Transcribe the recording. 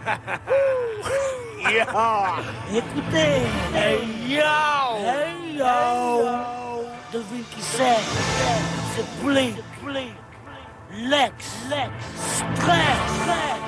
Écoutez. Hey yo! Hey yo! Devine qui c'est? C'est Blink. Lex. Stress.